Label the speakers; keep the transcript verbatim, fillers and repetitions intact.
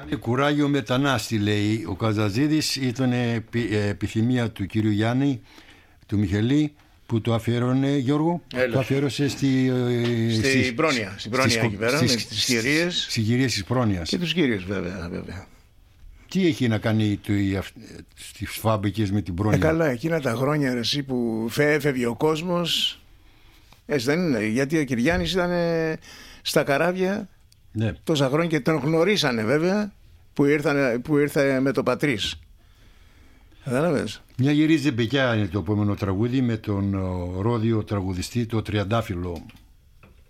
Speaker 1: Κουράγιο μετανάστη, λέει ο Καζατζίδης. Ήταν επι, επιθυμία του κυρίου Γιάννη, του Μιχελή, που το αφιέρωνε, Γιώργο. Έλα. Το αφιέρωσε στη,
Speaker 2: στη στις, Πρόνοια. Στην Πρόνοια εκεί πέρα, με τις κυρίες.
Speaker 1: Στις κυρίες της Πρόνοιας.
Speaker 2: Και τους κύριους, βέβαια, βέβαια.
Speaker 1: Τι έχει να κάνει στις φάμπρικες με την Πρόνοια?
Speaker 2: Ε, καλά, εκείνα τα χρόνια ρε, εσύ, που έφευγε ο κόσμος. Έτσι δεν είναι? Γιατί ο Κυριάννης ήταν στα καράβια, ναι, τόσα χρόνια, και τον γνωρίσανε βέβαια που, ήρθανε, που ήρθε με το Πατρίς. Κατάλαβες?
Speaker 1: Μια γυρίζει μπεκιά είναι το επόμενο τραγούδι, με τον ρόδιο τραγουδιστή, το Τριαντάφυλλο.